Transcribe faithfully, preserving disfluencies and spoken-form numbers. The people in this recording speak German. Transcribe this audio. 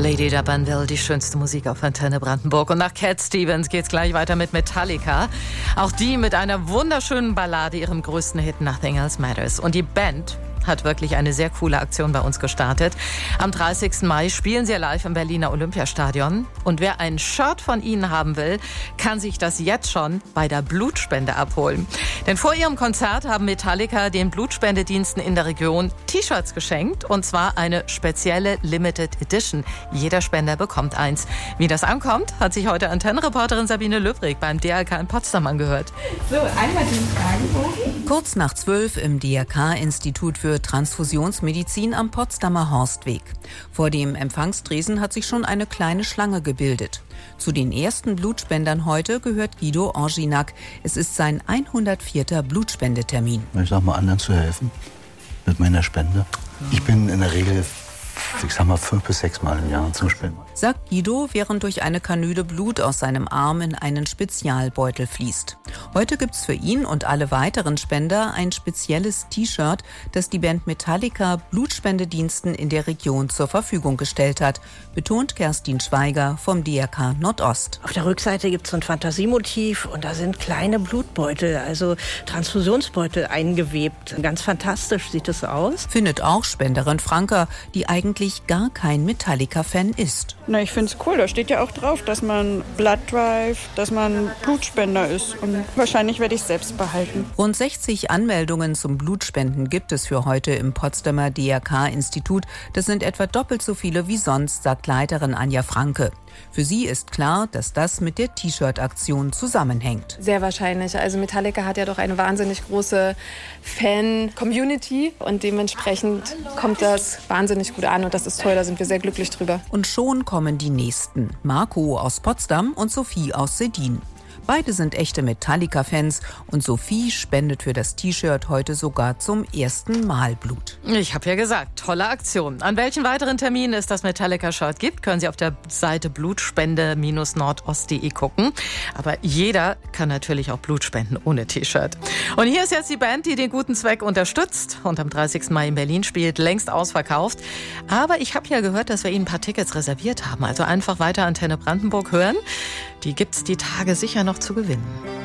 Lady D'Abanville, die schönste Musik auf Antenne Brandenburg. Und nach Cat Stevens geht's gleich weiter mit Metallica. Auch die mit einer wunderschönen Ballade, ihrem größten Hit Nothing Else Matters. Und die Band hat wirklich eine sehr coole Aktion bei uns gestartet. Am dreißigsten Mai spielen sie live im Berliner Olympiastadion. Und wer ein Shirt von ihnen haben will, kann sich das jetzt schon bei der Blutspende abholen. Denn vor ihrem Konzert haben Metallica den Blutspendediensten in der Region T-Shirts geschenkt. Und zwar eine spezielle Limited Edition. Jeder Spender bekommt eins. Wie das ankommt, hat sich heute Antennenreporterin Sabine Löbrig beim D R K in Potsdam angehört. So, einmal den Fragebogen. Kurz nach zwölf im D R K-Institut für Transfusionsmedizin am Potsdamer Horstweg. Vor dem Empfangstresen hat sich schon eine kleine Schlange gebildet. Zu den ersten Blutspendern heute gehört Guido Orginak. Es ist sein hundertvierter Blutspendetermin. Ich sag mal, anderen zu helfen mit meiner Spende. Ich bin in der Regel, ich sag mal, fünf bis sechs Mal im Jahr zum Spenden. Sagt Guido, während durch eine Kanüle Blut aus seinem Arm in einen Spezialbeutel fließt. Heute gibt's für ihn und alle weiteren Spender ein spezielles T-Shirt, das die Band Metallica Blutspendediensten in der Region zur Verfügung gestellt hat, betont Kerstin Schweiger vom D R K Nordost. Auf der Rückseite gibt's so ein Fantasiemotiv und da sind kleine Blutbeutel, also Transfusionsbeutel eingewebt. Ganz fantastisch sieht es aus. Findet auch Spenderin Franka, die eigentlich gar kein Metallica-Fan ist. Na, ich finde es cool. Da steht ja auch drauf, dass man Blood Drive, dass man Blutspender ist. Und wahrscheinlich werde ich es selbst behalten. Rund sechzig Anmeldungen zum Blutspenden gibt es für heute im Potsdamer D R K-Institut. Das sind etwa doppelt so viele wie sonst, sagt Leiterin Anja Franke. Für sie ist klar, dass das mit der T-Shirt-Aktion zusammenhängt. Sehr wahrscheinlich. Also Metallica hat ja doch eine wahnsinnig große Fan-Community und dementsprechend kommt das wahnsinnig gut an und das ist toll, da sind wir sehr glücklich drüber. Und schon kommen die Nächsten. Marco aus Potsdam und Sophie aus Seddin. Beide sind echte Metallica-Fans und Sophie spendet für das T-Shirt heute sogar zum ersten Mal Blut. Ich habe ja gesagt, tolle Aktion. An welchen weiteren Terminen es das Metallica-Shirt gibt, können Sie auf der Seite blutspende nordost punkt de gucken. Aber jeder kann natürlich auch Blut spenden ohne T-Shirt. Und hier ist jetzt die Band, die den guten Zweck unterstützt und am dreißigsten Mai in Berlin spielt, längst ausverkauft. Aber ich habe ja gehört, dass wir Ihnen ein paar Tickets reserviert haben. Also einfach weiter Antenne Brandenburg hören. Die gibt's die Tage sicher noch zu gewinnen.